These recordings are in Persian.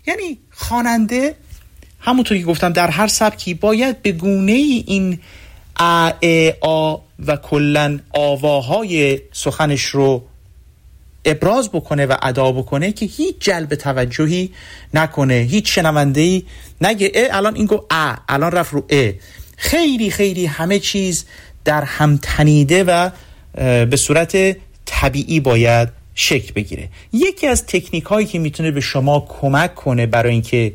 یعنی خواننده همونطور که گفتم در هر سبکی باید به گونه این آ و کلن آواهای سخنش رو ابراز بکنه و ادا بکنه که هیچ جلب توجهی نکنه، هیچ شنونده‌ای نگه الان این گفت الان رفت رو خیلی خیلی همه چیز در هم تنیده و به صورت طبیعی باید شکل بگیره. یکی از تکنیک هایی که میتونه به شما کمک کنه برای اینکه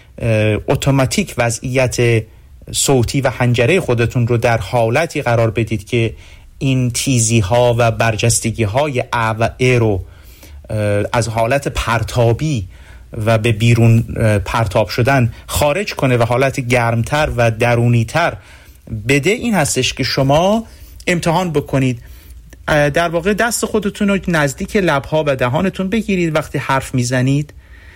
اتوماتیک وضعیت صوتی و حنجره خودتون رو در حالتی قرار بدید که این تیزی ها و برجستگی های و رو از حالت پرتابی و به بیرون پرتاب شدن خارج کنه و حالت گرمتر و درونیتر بده، این هستش که شما امتحان بکنید. در واقع دست خودتون رو نزدیک لبها و دهانتون بگیرید، وقتی حرف میزنید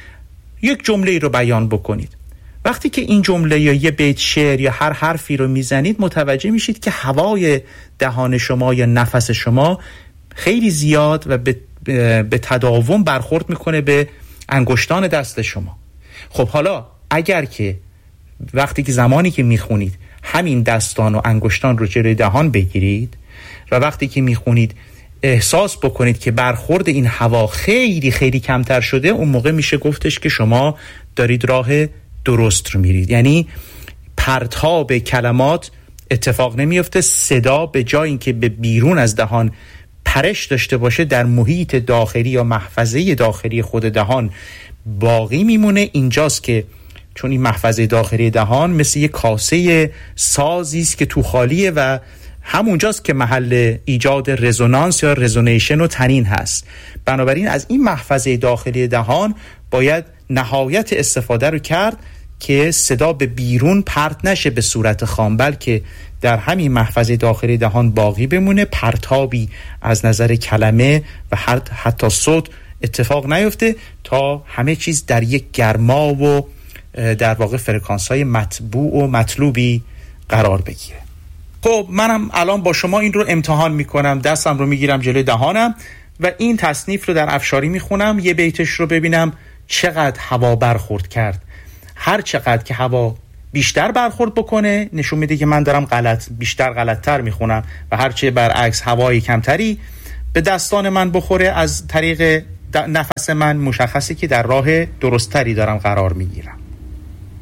یک جمله رو بیان بکنید. وقتی که این جمله یا یه بیت شعر یا هر حرفی رو میزنید متوجه میشید که هوای دهان شما یا نفس شما خیلی زیاد و به تداوم برخورد میکنه به انگشتان دست شما. خب حالا اگر که وقتی که زمانی که میخونید همین دستان و انگشتان رو جلوی دهان بگیرید و وقتی که میخونید احساس بکنید که برخورد این هوا خیلی خیلی کمتر شده، اون موقع میشه گفتش که شما دارید راه درست رو میرید. یعنی پرتاب کلمات اتفاق نمیفته، صدا به جای اینکه به بیرون از دهان پرش داشته باشه در محیط داخلی یا محفظه داخلی خود دهان باقی میمونه. اینجاست که چون این محفظه داخلی دهان مثل یک کاسه سازی است که تو خالیه و همونجاست که محل ایجاد رزونانس یا رزونیشن و طنین هست. بنابراین از این محفظه داخلی دهان باید نهایت استفاده رو کرد که صدا به بیرون پرت نشه به صورت خام، بلکه در همین محفظه داخلی دهان باقی بمونه، پرتابی از نظر کلمه و حتی صوت اتفاق نیفته تا همه چیز در یک گرما و در واقع فرکانس‌های مطبوع و مطلوبی قرار بگیره. خب منم الان با شما این رو امتحان میکنم، دستم رو میگیرم جلوی دهانم و این تصنیف رو در افشاری میخونم، یه بیتش رو ببینم چقدر هوا برخورد کرد. هر چقدر که هوا بیشتر برخورد بکنه نشون میده که من دارم بیشتر غلطتر میخونم و هرچه برعکس هوای کمتری به دستان من بخوره از طریق نفس من مشخصه که در راه درستری دارم قرار میگیرم.